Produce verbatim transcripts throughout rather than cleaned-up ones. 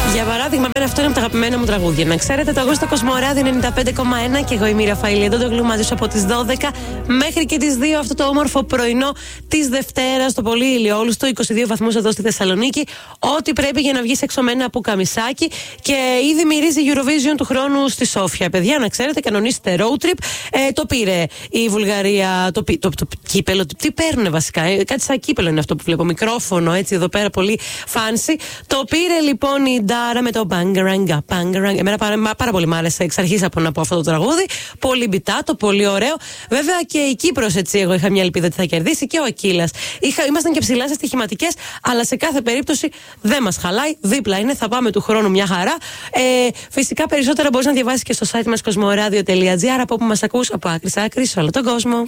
Για παράδειγμα, πέρα αυτό είναι από τα αγαπημένα μου τραγούδια. Να ξέρετε, το Αγώστο Κοσμοράδιο ενενήντα πέντε κόμμα ένα και εγώ είμαι η Ραφαήλ Εντόντογλου μαζί σου από τις δώδεκα μέχρι και τις δύο. Αυτό το όμορφο πρωινό της Δευτέρας, το πολύ ηλιόλουστο, είκοσι δύο βαθμούς εδώ στη Θεσσαλονίκη. Ό,τι πρέπει για να βγεις έξω με ένα πουκαμισάκι. Και ήδη μυρίζει Eurovision του χρόνου στη Σόφια. Παιδιά, να ξέρετε, κανονίστε road trip. Ε, το πήρε η Βουλγαρία, το, το, το, το κύπελο. Τι παίρνουνε βασικά, ε, κάτι σαν κύπελο είναι αυτό που βλέπω. Μικρόφωνο, έτσι εδώ πέρα, πολύ fancy. Το πήρε λοιπόν η Ντάρα με το Bangaranga. Bangaranga. Εμένα πάρα, πάρα πολύ μ' άρεσε εξ αρχής από να πω αυτό το τραγούδι. Πολύ μπιτάτο, πολύ ωραίο. Βέβαια και η Κύπρος, έτσι, εγώ είχα μια ελπίδα ότι θα κερδίσει και ο Ακύλας. Ήμασταν και ψηλά σε στοιχηματικές, αλλά σε κάθε περίπτωση δεν μας χαλάει. Δίπλα είναι, θα πάμε του χρόνου μια χαρά. Ε, φυσικά περισσότερα μπορείς να διαβάσεις και στο site μας κοσμοradio τελεία τζι άρ, από όπου μας ακούς από άκρη σε άκρη σε όλο τον κόσμο.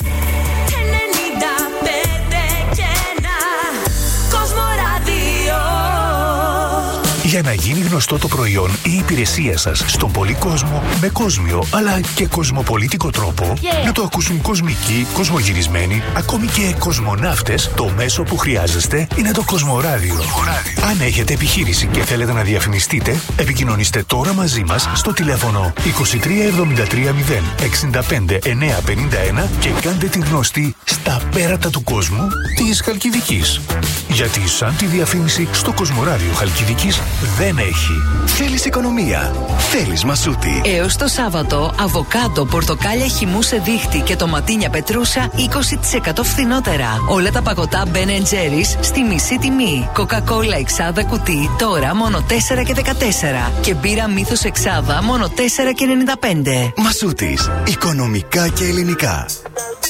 Για να γίνει γνωστό το προϊόν ή η υπηρεσία σας στον πολύ κόσμο με κόσμιο αλλά και κοσμοπολίτικο τρόπο, yeah. να το ακούσουν κοσμικοί, κοσμογυρισμένοι, ακόμη και κοσμοναύτες, το μέσο που χρειάζεστε είναι το Κοσμοράδιο. Αν έχετε επιχείρηση και θέλετε να διαφημιστείτε, επικοινωνήστε τώρα μαζί μας στο τηλέφωνο είκοσι τρία εβδομήντα τρία μηδέν εξήντα πέντε εννιακόσια πενήντα ένα και κάντε την γνωστή στα πέρατα του κόσμου της Χαλκιδικής. Γιατί σαν τη διαφήμιση στο Κοσμοράδιο Χαλκιδικής δεν έχει. Θέλεις οικονομία. Θέλεις Μασούτη. Έως το Σάββατο, αβοκάντο, πορτοκάλια χυμού σε δίχτυ και τοματίνια πετρούσα είκοσι τοις εκατό φθηνότερα. Όλα τα παγωτά Ben εντ Jerry's στη μισή τιμή. Coca-Cola εξάδα κουτί τώρα μόνο τέσσερα και δεκατέσσερα. Και μπύρα Μύθος εξάδα μόνο τέσσερα και ενενήντα πέντε. Μασούτης. Οικονομικά και ελληνικά.